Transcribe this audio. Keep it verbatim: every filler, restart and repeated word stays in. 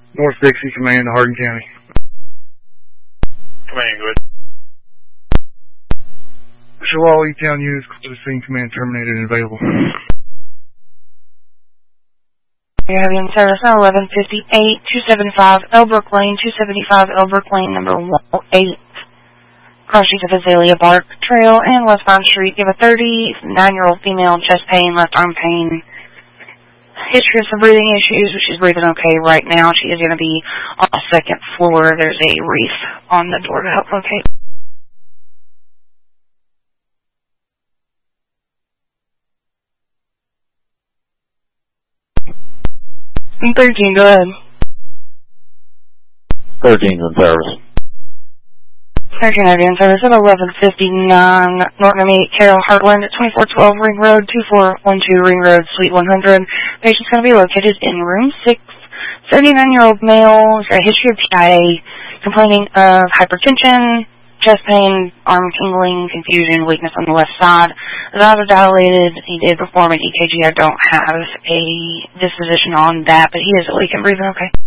North Dixie Command, Hardin County. Command, go ahead. Show all E-Town units close to scene, command terminated and available. You have in service now eleven fifty-eight, two seventy-five Elbrook Lane, two seventy-five Elbrook Lane, number one oh eight. Cross streets of Azalea Park Trail and Westbound Street. You have a thirty-nine-year-old female, chest pain, left arm pain. History of some breathing issues, but she's breathing okay right now. She is going to be on the second floor. There's a reef on the door to help locate. thirteen, go ahead. thirteen's in service. thirteen have you in service at eleven fifty-nine Norton eight Carroll Heartland at twenty-four twelve Ring Road, two four one two Ring Road, Suite one hundred. Patient's going to be located in room six. seventy-nine-year-old male, got a history of P I A, complaining of hypertension, chest pain, arm tingling, confusion, weakness on the left side. His eyes are dilated. He did perform an E K G. I don't have a disposition on that, but he is awake and breathing okay.